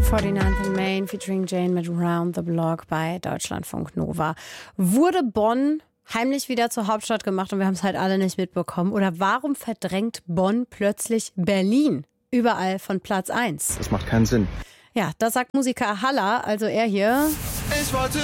49th in Main featuring Jane mit Round the Block bei Deutschlandfunk Nova. Wurde Bonn heimlich wieder zur Hauptstadt gemacht und wir haben es halt alle nicht mitbekommen? Oder warum verdrängt Bonn plötzlich Berlin überall von Platz 1? Das macht keinen Sinn. Ja, das sagt Musiker Halla, also er hier. Ich wollte